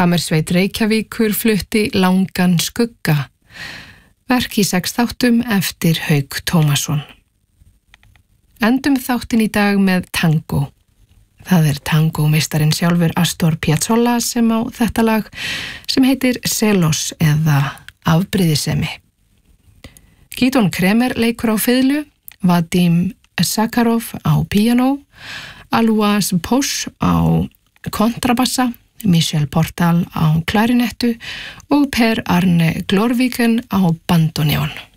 Kammersveit Reykjavíkur flutti Langan skugga, verk í 6 þáttum eftir Hauk Tómasson. Endum þáttin í dag með tango. Það tangomeistarinn sjálfur Astor Piazzolla sem á þetta lag sem heitir Celos eða afbrýðisemi. Gidon Kremer leikur á fiðlu, Vadim Sakharov á píanó, Alois Posch á kontrabassa, Michel Portal á klarinettu og Per Arne Glorviken á bandoneón.